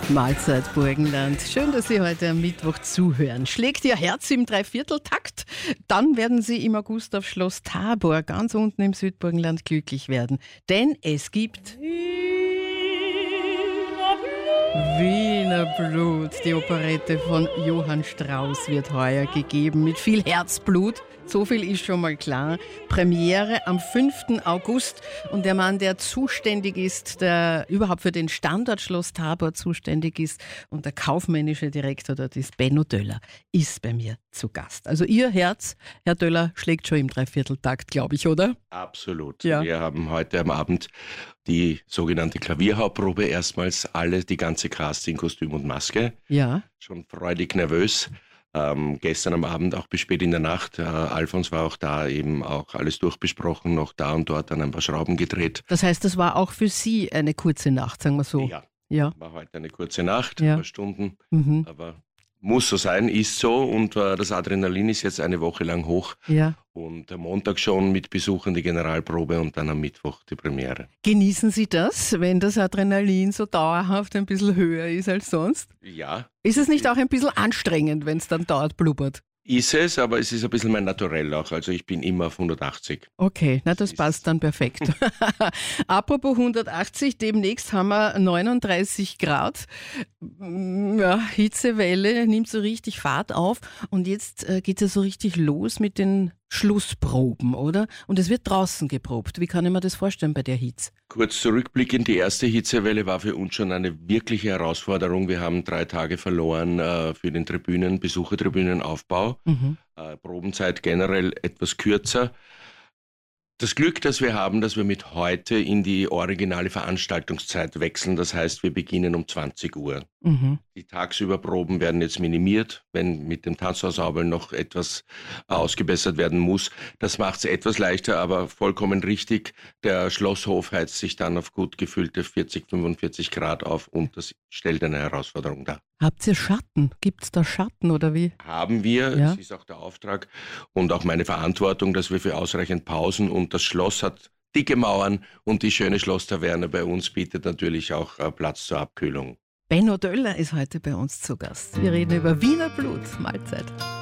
Mahlzeit Burgenland. Schön, dass Sie heute am Mittwoch zuhören. Schlägt Ihr Herz im Dreivierteltakt? Dann werden Sie im August auf Schloss Tabor ganz unten im Südburgenland glücklich werden. Denn es gibt Wiener Blut. Die Operette von Johann Strauss wird heuer gegeben mit viel Herzblut. So viel ist schon mal klar. Premiere am 5. August. Und der Mann, der zuständig ist, der überhaupt für den Standort Schloss Tabor zuständig ist und der kaufmännische Direktor dort ist, Benno Döller, ist bei mir zu Gast. Also Ihr Herz, Herr Döller, schlägt schon im Dreivierteltakt, glaube ich, oder? Absolut. Ja. Wir haben heute am Abend die sogenannte Klavierhauptprobe. Erstmals die ganze Casting, Kostüm und Maske. Ja. Schon freudig nervös. Gestern am Abend, auch bis spät in der Nacht. Alfons war auch da, eben auch alles durchbesprochen, noch da und dort an ein paar Schrauben gedreht. Das heißt, das war auch für Sie eine kurze Nacht, sagen wir so. Ja. War heute eine kurze Nacht, Ja. ein paar Stunden, Mhm. aber muss so sein, ist so und das Adrenalin ist jetzt eine Woche lang hoch. Ja. Und am Montag schon mit Besuchern die Generalprobe und dann am Mittwoch die Premiere. Genießen Sie das, wenn das Adrenalin so dauerhaft ein bisschen höher ist als sonst? Ja, Ist es nicht auch ein bisschen anstrengend, wenn es dann dauernd blubbert? ist es, aber es ist ein bisschen mein Naturell auch. Also ich bin immer auf 180. Okay, na das passt dann perfekt. Apropos 180, demnächst haben wir 39 Grad. Ja, Hitzewelle nimmt so richtig Fahrt auf und jetzt geht es ja so richtig los mit den Schlussproben, oder? Und es wird draußen geprobt. Wie kann ich mir das vorstellen bei der Hitze? Kurz zurückblickend, die erste Hitzewelle war für uns schon eine wirkliche Herausforderung. Wir haben 3 Tage verloren für den Besuchertribünenaufbau. Probenzeit generell etwas kürzer. Das Glück, das wir haben, dass wir mit heute in die originale Veranstaltungszeit wechseln. Das heißt, wir beginnen um 20 Uhr. Mhm. Die Tagsüberproben werden jetzt minimiert, wenn mit dem Tanzensemble noch etwas ausgebessert werden muss. Das macht es etwas leichter, aber vollkommen richtig. Der Schlosshof heizt sich dann auf gut gefüllte 40, 45 Grad auf und das stellt eine Herausforderung dar. Habt ihr Schatten? Gibt es da Schatten oder wie? Haben wir, Ja. es ist auch der Auftrag und auch meine Verantwortung, dass wir für ausreichend Pausen und das Schloss hat dicke Mauern und die schöne Schlosstaverne bei uns bietet natürlich auch Platz zur Abkühlung. Benno Döller ist heute bei uns zu Gast. Wir reden über Wiener Blut. Mahlzeit.